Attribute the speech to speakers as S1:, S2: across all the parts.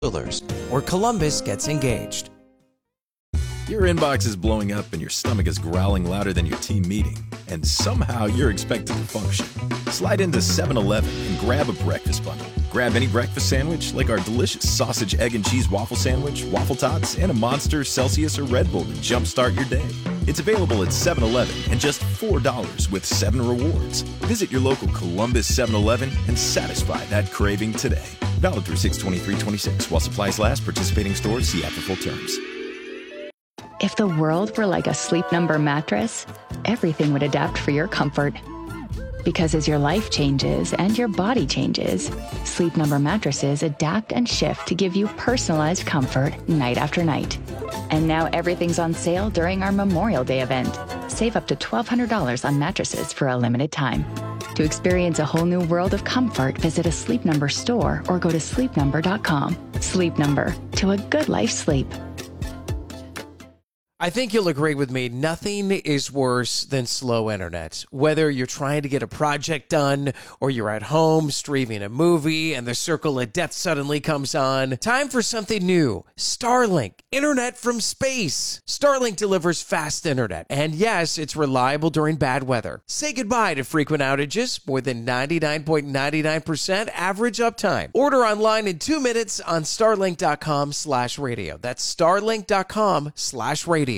S1: Jewelers, where Columbus gets engaged.
S2: Your inbox is blowing up and your stomach is growling louder than your team meeting, and somehow you're expected to function. Slide into 7-Eleven and grab a breakfast bundle. Grab any breakfast sandwich, like our delicious sausage, egg, and cheese waffle sandwich, waffle tots, and a Monster, Celsius, or Red Bull to jumpstart your day. It's available at 7-Eleven and just $4 with 7 rewards. Visit your local Columbus 7-Eleven and satisfy that craving today. Valid through 6/23/26. While supplies last, participating stores see app for full terms.
S3: If the world were like a Sleep Number mattress, everything would adapt for your comfort. Because as your life changes and your body changes, Sleep Number mattresses adapt and shift to give you personalized comfort night after night. And now everything's on sale during our Memorial Day event. Save up to $1,200 on mattresses for a limited time. To experience a whole new world of comfort, visit a Sleep Number store or go to sleepnumber.com. Sleep Number, to a good life sleep.
S1: I think you'll agree with me, nothing is worse than slow internet. Whether you're trying to get a project done or you're at home streaming a movie and the circle of death suddenly comes on. Time for something new. Starlink, internet from space. Starlink delivers fast internet. And yes, it's reliable during bad weather. Say goodbye to frequent outages, more than 99.99% average uptime. Order online in 2 minutes on starlink.com/radio. That's starlink.com/radio.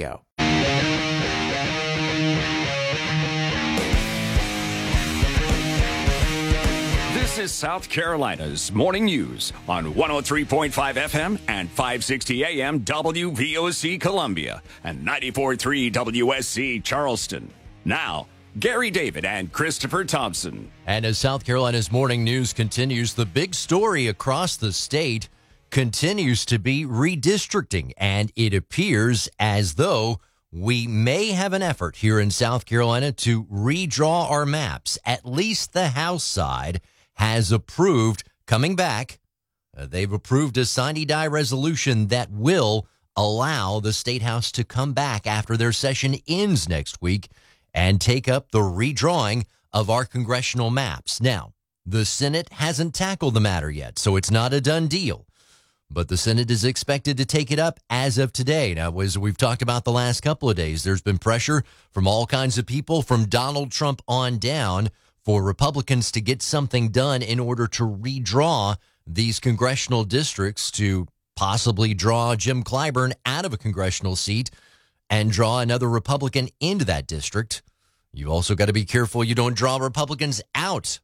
S4: This is South Carolina's Morning News on 103.5 FM and 560 AM WVOC Columbia and 94.3 WSC Charleston. Now, Gary David and Christopher Thompson.
S5: And as South Carolina's Morning News continues, the big story across the state continues to be redistricting, and it appears as though we may have an effort here in South Carolina to redraw our maps. At least the House side has approved coming back. They've approved a sine die resolution that will allow the State House to come back after their session ends next week and take up the redrawing of our congressional maps. Now, the Senate hasn't tackled the matter yet, so it's not a done deal. But the Senate is expected to take it up as of today. Now, as we've talked about the last couple of days, there's been pressure from all kinds of people, from Donald Trump on down, for Republicans to get something done in order to redraw these congressional districts, to possibly draw Jim Clyburn out of a congressional seat and draw another Republican into that district. You've also got to be careful you don't draw Republicans out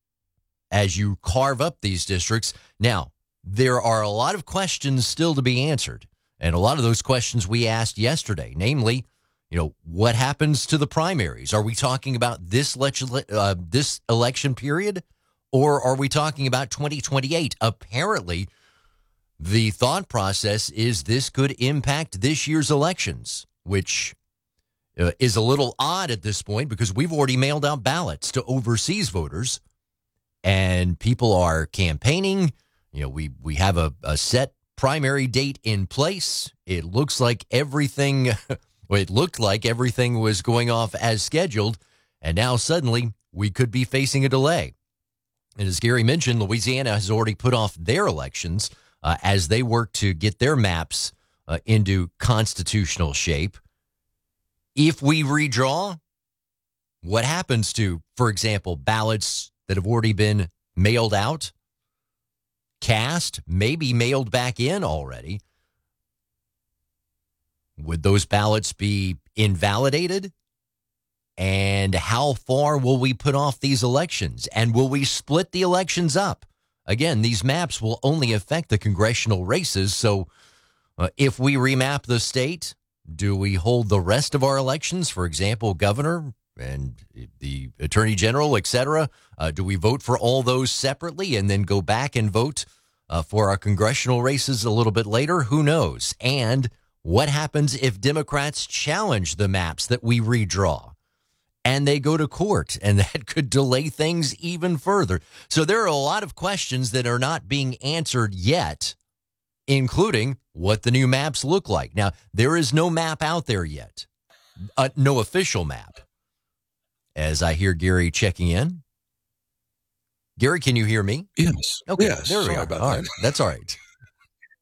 S5: as you carve up these districts. Now, there are a lot of questions still to be answered, and a lot of those questions we asked yesterday, namely, what happens to the primaries? Are we talking about this election period, or are we talking about 2028? Apparently, the thought process is this could impact this year's elections, which is a little odd at this point because we've already mailed out ballots to overseas voters, and people are campaigning. We have a set primary date in place. It looks like everything, it looked like everything was going off as scheduled, and now suddenly we could be facing a delay. And as Gary mentioned, Louisiana has already put off their elections as they work to get their maps into constitutional shape. If we redraw, what happens to, for example, ballots that have already been mailed out? Cast, maybe mailed back in already. Would those ballots be invalidated? And how far will we put off these elections? And will we split the elections up? Again, these maps will only affect the congressional races. So if we remap the state, do we hold the rest of our elections, for example, governor and the attorney general, etc.? Do we vote for all those separately and then go back and vote for our congressional races a little bit later? Who knows? And what happens if Democrats challenge the maps that we redraw and they go to court, and that could delay things even further? So there are a lot of questions that are not being answered yet, including what the new maps look like. Now, there is no map out there yet, no official map. As I hear Gary checking in. Gary, can you hear me?
S6: Yes.
S5: Okay,
S6: yes.
S5: there we
S6: Sorry
S5: are.
S6: about
S5: All
S6: that.
S5: right. That's all right.